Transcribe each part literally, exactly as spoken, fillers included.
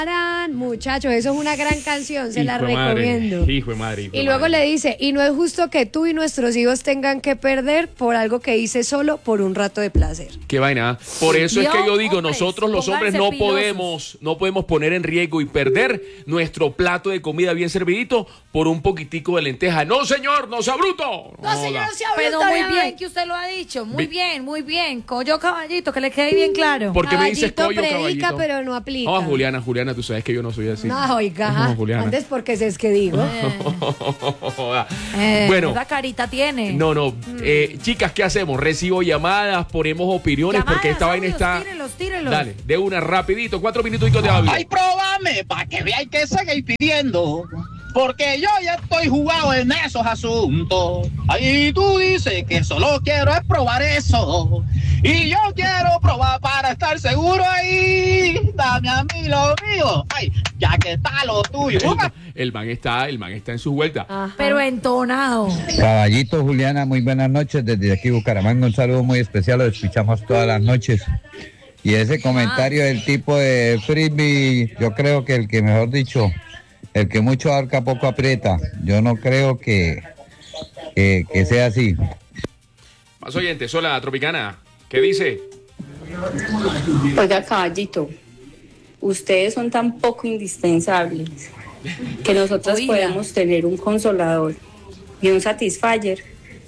Muchachos, eso es una gran canción, se hijo la de recomiendo. Madre, hijo de madre, hijo y de luego madre. le dice, y no es justo que tú y nuestros hijos tengan que perder por algo que hice solo por un rato de placer. Qué vaina. Por eso Dios, es que yo digo, hombres, nosotros los hombres no pónganse podemos, no podemos poner en riesgo y perder nuestro plato de comida bien servidito por un poquitico de lenteja. No, señor, no sea bruto. No, señor, no sea Pero bruto, muy ya bien ve. que usted lo ha dicho, muy Vi- bien, muy bien. Coyo caballito, que le quede bien claro. ¿Por qué me dices Caballito collo, predica, caballito? pero no aplica. No, Juliana, Juliana, tú sabes que yo no soy así. No, oiga, ajá. No, Juliana. Antes porque es que digo. Eh, Bueno. esa carita tiene. No, no. Eh, chicas, ¿qué hacemos? Recibo llamadas, ponemos opiniones Llamadas, porque esta vaina audios, está... tírenlos, tírenlos. Dale, de una rapidito, cuatro minutitos de audio. Ay, próbame, para que veáis que seguís pidiendo. Porque yo ya estoy jugado en esos asuntos. Ahí tú dices que solo quiero es probar eso. Y yo quiero probar para estar seguro ahí. Dame a mí lo mío. Ay, ya que está lo tuyo. El, el man está, el man está en su vuelta. Ajá. Pero entonado. Caballito, Juliana, muy buenas noches. Desde aquí, Bucaramanga, un saludo muy especial. Lo escuchamos todas las noches. Y ese comentario del tipo de Frisbee, yo creo que el que, mejor dicho, el que mucho abarca, poco aprieta. Yo no creo que, que, que sea así. Más oyentes, hola, Tropicana. ¿Qué dice? Oiga, caballito, ustedes son tan poco indispensables que nosotros Oiga. podemos tener un consolador y un satisfyer.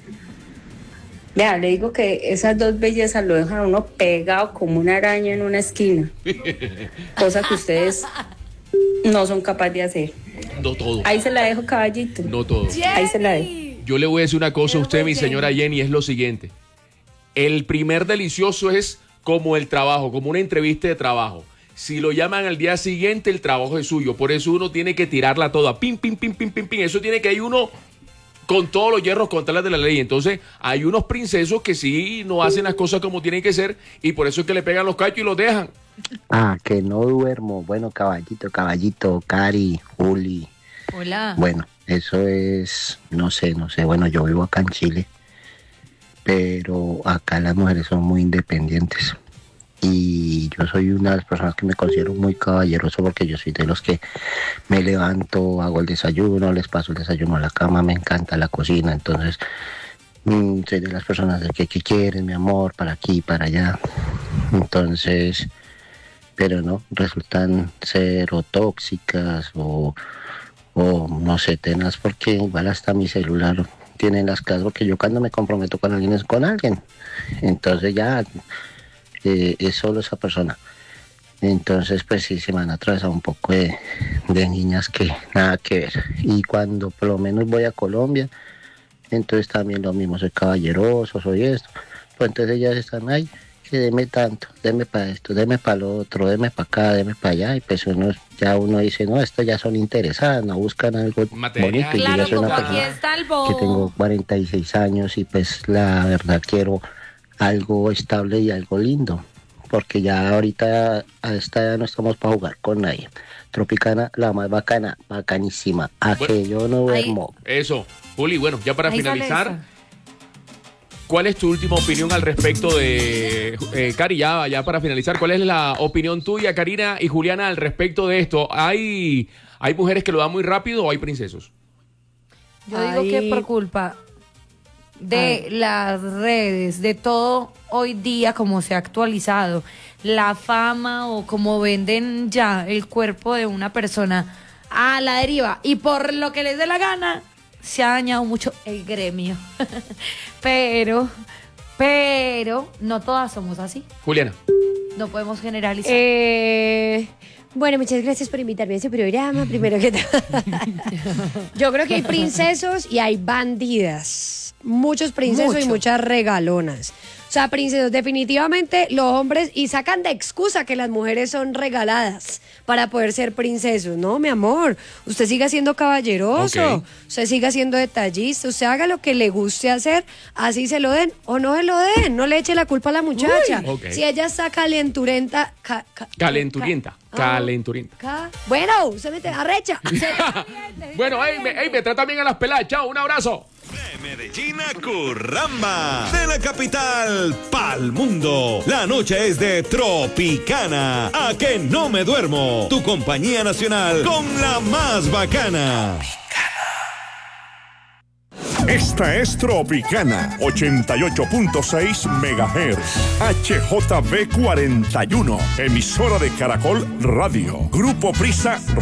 Vea, le digo que esas dos bellezas lo dejan a uno pegado como una araña en una esquina, cosa que ustedes no son capaces de hacer. No todo. Ahí se la dejo, caballito. No todo. Ahí se la dejo. Yo le voy a decir una cosa a usted, mi señora Jenny, es lo siguiente. El primer delicioso es como el trabajo, como una entrevista de trabajo. Si lo llaman al día siguiente, el trabajo es suyo. Por eso uno tiene que tirarla toda. Pim, pim, pim, pim, pim, pim. Eso tiene que ir uno con todos los hierros contra las de la ley. Entonces, hay unos princesos que sí no hacen las cosas como tienen que ser y por eso es que le pegan los cachos y los dejan. Ah, que no duermo. Bueno, caballito, caballito, Cari, Juli. Hola. Bueno, eso es, no sé, no sé. Bueno, yo vivo acá en Chile, pero acá las mujeres son muy independientes. Y yo soy una de las personas que me considero muy caballeroso porque yo soy de los que me levanto, hago el desayuno, les paso el desayuno a la cama, me encanta la cocina. Entonces, mmm, soy de las personas de que, que quieren, mi amor, para aquí, para allá. Entonces, pero no, resultan ser o tóxicas o, o no sé, tenaz, porque igual hasta mi celular tiene las casas, porque yo cuando me comprometo con alguien es con alguien. Entonces ya... Eh, es solo esa persona. Entonces pues sí se me han atravesado un poco de, de niñas que nada que ver. Y cuando por lo menos voy a Colombia, entonces también lo mismo, soy caballeroso, soy esto. Pues entonces ellas están ahí, que deme tanto, deme para esto, deme para lo otro, deme para acá, deme para allá. Y pues uno ya uno dice, no, estas ya son interesadas, no buscan algo Material. bonito. Y yo Claro, ya soy una como aquí persona está el que bobo. tengo cuarenta y seis años y pues la verdad quiero algo estable y algo lindo, porque ya ahorita a esta edad no estamos para jugar con nadie. Tropicana, la más bacana, bacanísima, a Bueno, que yo no ahí- duermo. Eso. Juli, bueno, ya para Ahí sale finalizar, esa. ¿cuál es tu última opinión al respecto de... Eh, Cari, ya, ya para finalizar, ¿cuál es la opinión tuya, Karina y Juliana, al respecto de esto? ¿Hay, hay mujeres que lo dan muy rápido o hay princesos? Yo digo Ay. que por culpa de las redes, de todo hoy día como se ha actualizado, la fama o como venden ya el cuerpo de una persona a la deriva y por lo que les dé la gana, se ha dañado mucho el gremio. pero, pero no todas somos así. Juliana. No podemos generalizar. Eh, bueno, muchas gracias por invitarme a ese programa. Primero que todo. Yo creo que hay princesos y hay bandidas. Muchos princesos Mucho. y muchas regalonas. O sea, princesos, definitivamente los hombres, y sacan de excusa que las mujeres son regaladas para poder ser princesos. No, mi amor, usted siga siendo caballeroso, Ok. usted siga siendo detallista, usted haga lo que le guste hacer, así se lo den o no se lo den, no le eche la culpa a la muchacha. Uy. Ok. Si ella está calenturenta, ca- ca- Calenturienta. ca- ah, Calenturienta. ca- bueno, se mete arrecha. Bueno, ey, me, ey, me trata bien a las peladas. Chao, un abrazo. Medellín a Curramba, de la capital pa'l mundo. La noche es de Tropicana, a que no me duermo. Tu compañía nacional con la más bacana. Esta es Tropicana, ochenta y ocho punto seis megahertz, H J B cuarenta y uno, emisora de Caracol Radio, Grupo Prisa